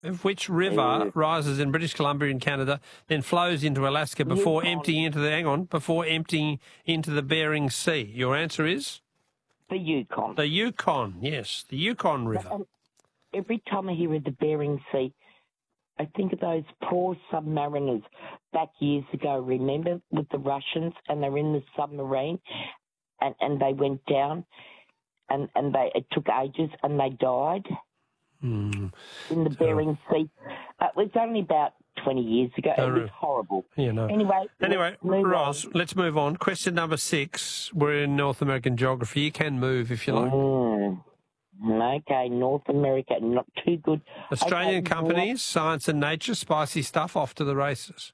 Which river rises in British Columbia in Canada, then flows into Alaska before emptying into the Bering Sea? Your answer is? The Yukon. The Yukon, yes, the Yukon River. Every time I hear of the Bering Sea, I think of those poor submariners back years ago, remember, with the Russians, and they were in the submarine, and they went down, and it took ages, and they died in the Bering Sea. It was only about 20 years ago. It was horrible. Yeah, no. Anyway, Ros, let's move on. Question number 6. We're in North American geography. You can move if you like. Okay, North America, not too good. Australian companies, Science and Nature, Spicy Stuff, off to the races.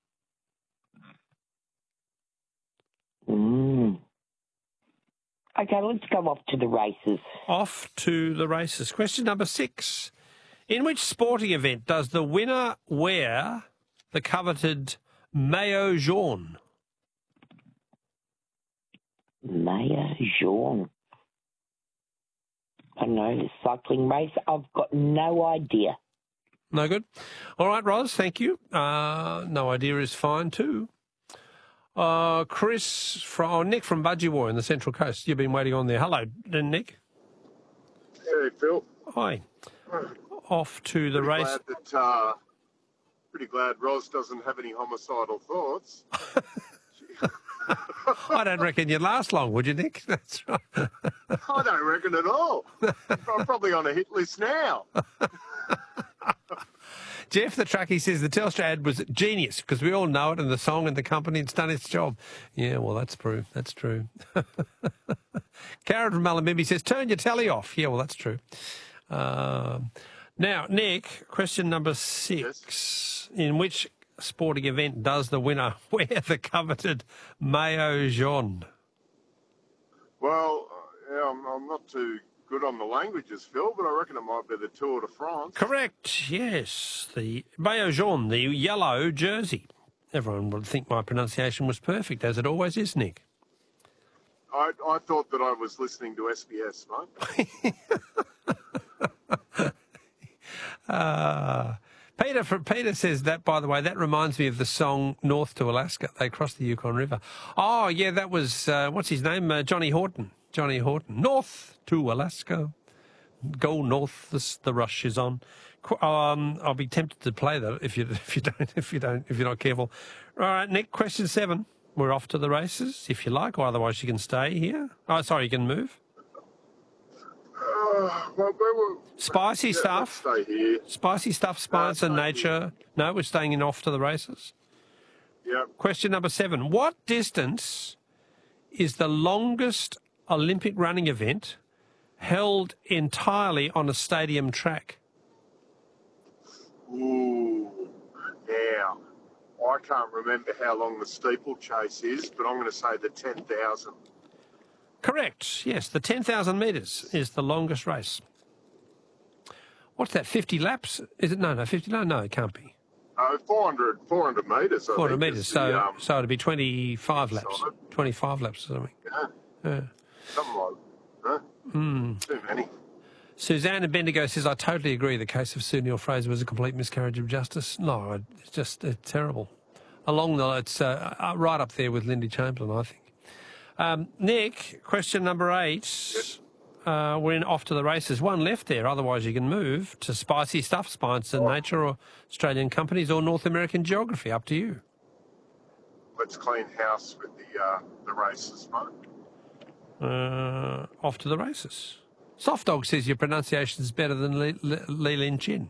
Okay, let's go off to the races. Off to the races. Question number 6. In which sporting event does the winner wear the coveted maillot jaune? Maillot jaune. I know, the cycling race. I've got no idea. No good. All right, Ros, thank you. No idea is fine too. Nick from Budgie in the Central Coast. You've been waiting on there. Hello, Nick. Hey, Phil. Hi. Off to the race. Pretty glad Ros doesn't have any homicidal thoughts. I don't reckon you'd last long, would you, Nick? That's right. I don't reckon at all. I'm probably on a hit list now. Jeff, the truckie, says the Telstra ad was genius because we all know it and the song and the company, it's done its job. Yeah, well, that's true. That's true. Karen from Mullumbimby says, turn your telly off. Yeah, well, that's true. Now, Nick, question number 6. Yes. In which sporting event does the winner wear the coveted maillot jaune? Well, I'm not too good on the languages, Phil, but I reckon it might be the Tour de France. Correct, yes. The maillot jaune, the yellow jersey. Everyone would think my pronunciation was perfect, as it always is, Nick. I thought that I was listening to SBS, mate. Peter says that, by the way, that reminds me of the song North to Alaska. They crossed the Yukon River. Oh, yeah, that was, what's his name? Johnny Horton. Johnny Horton. North to Alaska. Go north, the rush is on. I'll be tempted to play that if you're not careful. All right, Nick, question 7. We're off to the races, if you like, or otherwise you can stay here. Oh, sorry, you can move. Spicy stuff. Stay here. Spicy stuff, Science and Nature. No, we're staying in off to the races. Yep. Question number 7. What distance is the longest Olympic running event held entirely on a stadium track? Ooh, now, I can't remember how long the steeplechase is, but I'm going to say the 10,000. Correct, yes. The 10,000 metres is the longest race. What's that, 50 laps? Is it? No, 50. No, it can't be. 400 metres. 400 metres, so it'd be 25 laps. 25 laps or something. Yeah. Something like that. Too many. Suzanne in Bendigo says, I totally agree the case of Sue Neill-Fraser was a complete miscarriage of justice. No, it's terrible. It's right up there with Lindy Chamberlain, I think. Nick, question number 8. Yes. We're off to the races. One left there, otherwise you can move to Spicy Stuff, Science and Nature, or Australian companies, or North American geography. Up to you. Let's clean house with the races, mate. Off to the races. Soft Dog says your pronunciation is better than Lee Lin Chin.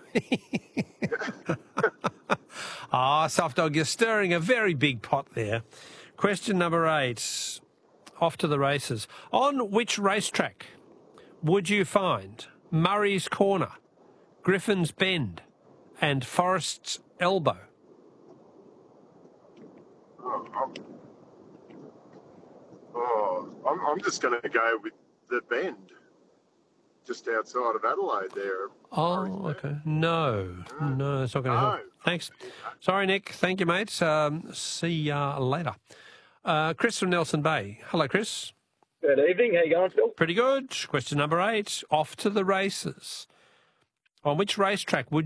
Soft Dog, you're stirring a very big pot there. Question number 8. Off to the races. On which racetrack would you find Murray's Corner, Griffin's Bend, and Forest's Elbow? I'm just going to go with the Bend, just outside of Adelaide there. Oh, okay. No, that's not going to help. Thanks. Sorry, Nick. Thank you, mate. See ya later. Chris from Nelson Bay. Hello, Chris. Good evening. How you going, Phil? Pretty good. Question number 8. Off to the races. On which racetrack would